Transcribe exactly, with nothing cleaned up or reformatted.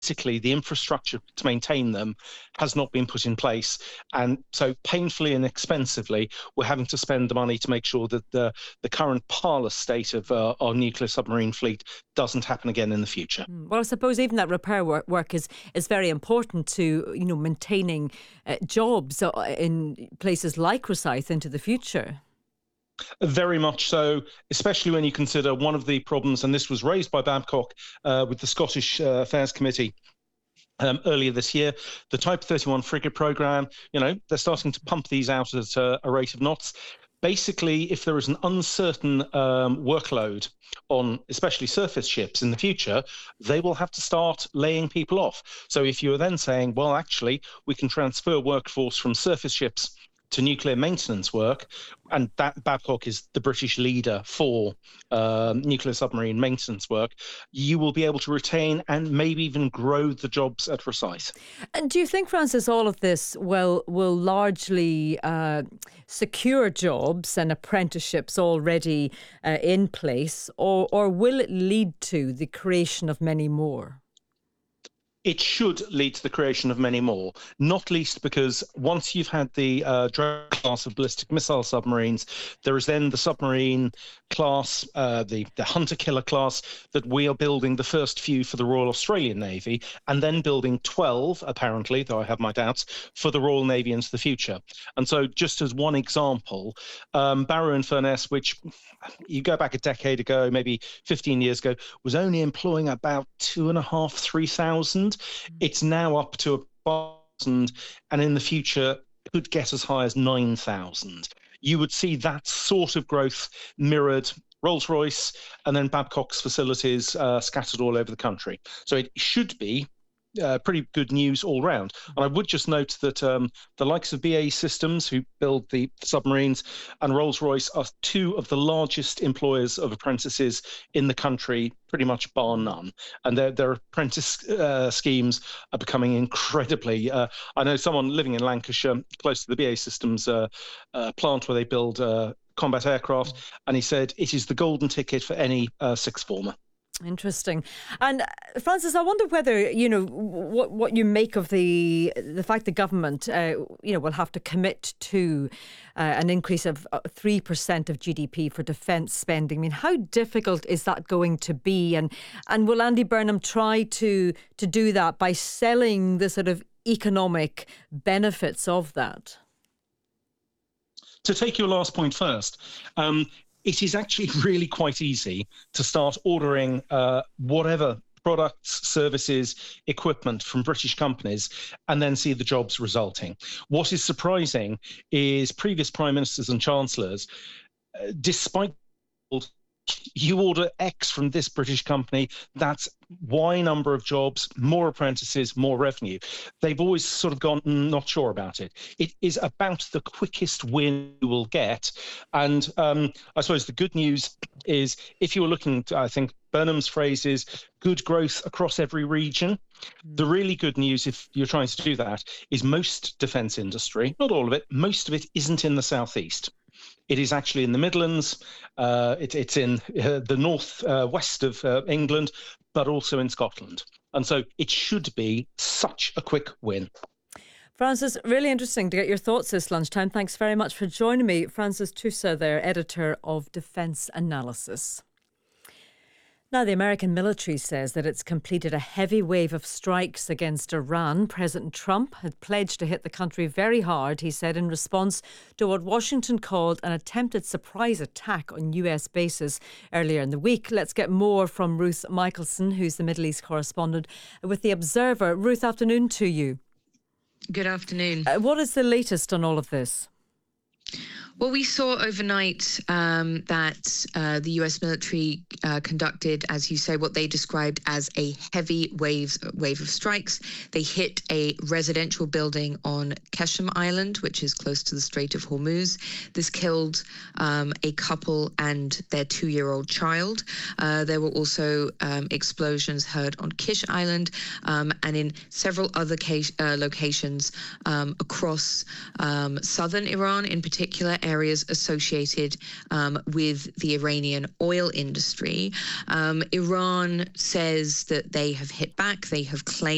basically the infrastructure to maintain them has not been put in place. And so painfully and expensively, we're having to spend the money to make sure that the, the current parlous state of uh, our nuclear submarine fleet doesn't happen again in the future. Well, I suppose even that repair work, work is, is very important to, you know, maintaining uh, jobs in places like Rosyth into the future. Very much so, especially when you consider one of the problems, and this was raised by Babcock uh, with the Scottish uh, Affairs Committee um, earlier this year, the Type thirty-one frigate programme. You know, they're starting to pump these out at uh, a rate of knots. Basically, if there is an uncertain um, workload on especially surface ships in the future, they will have to start laying people off. So if you're then saying, well, actually, we can transfer workforce from surface ships to nuclear maintenance work, and that Babcock is the British leader for um, nuclear submarine maintenance work, you will be able to retain and maybe even grow the jobs at Rosyth. And do you think, Francis, all of this will will largely uh, secure jobs and apprenticeships already uh, in place, or, or will it lead to the creation of many more? It should lead to the creation of many more, not least because once you've had the uh, Dragon class of ballistic missile submarines, there is then the submarine class, uh, the, the hunter-killer class, that we are building the first few for the Royal Australian Navy, and then building twelve, apparently, though I have my doubts, for the Royal Navy into the future. And so just as one example, um, Barrow in Furness, which you go back a decade ago, maybe fifteen years ago, was only employing about two and a half, three thousand. It's now up to a thousand, and in the future could get as high as nine thousand. You would see that sort of growth mirrored Rolls-Royce and then Babcock's facilities uh, scattered all over the country. So it should be Uh, pretty good news all round. And I would just note that um, the likes of B A E Systems, who build the submarines, and Rolls-Royce are two of the largest employers of apprentices in the country, pretty much bar none. And their, their apprentice uh, schemes are becoming incredibly... Uh, I know someone living in Lancashire, close to the B A E Systems uh, uh, plant where they build uh, combat aircraft, and he said it is the golden ticket for any uh, sixth former. Interesting. And uh, Francis, I wonder whether, you know, what what you make of the the fact the government, uh, you know, will have to commit to uh, an increase of three percent of G D P for defence spending. I mean, how difficult is that going to be? And and will Andy Burnham try to to do that by selling the sort of economic benefits of that? To take your last point first, um, it is actually really quite easy to start ordering uh, whatever products, services, equipment from British companies and then see the jobs resulting. What is surprising is previous prime ministers and chancellors, uh, despite you order X from this British company, that's Y number of jobs, more apprentices, more revenue. They've always sort of gone, mm, not sure about it. It is about the quickest win you will get. And um, I suppose the good news is if you were looking to, I think Burnham's phrase is good growth across every region. Mm. The really good news, if you're trying to do that, is most defence industry, not all of it, most of it isn't in the southeast. It is actually in the Midlands, uh, it, it's in uh, the north uh, west of uh, England, but also in Scotland. And so it should be such a quick win. Francis, really interesting to get your thoughts this lunchtime. Thanks very much for joining me. Francis Tusa there, editor of Defence Analysis. Now, the American military says that it's completed a heavy wave of strikes against Iran. President Trump had pledged to hit the country very hard, he said, in response to what Washington called an attempted surprise attack on U S bases earlier in the week. Let's get more from Ruth Michelson, who's the Middle East correspondent with The Observer. Ruth, afternoon to you. Good afternoon. Uh, what is the latest on all of this? Well, we saw overnight um, that uh, the U S military uh, conducted, as you say, what they described as a heavy wave, wave of strikes. They hit a residential building on Qeshm Island, which is close to the Strait of Hormuz. This killed um, a couple and their two-year-old child. Uh, there were also um, explosions heard on Kish Island um, and in several other case, uh, locations um, across um, southern Iran, in particular, areas associated um, with the Iranian oil industry. Um, Iran says that they have hit back. They have claimed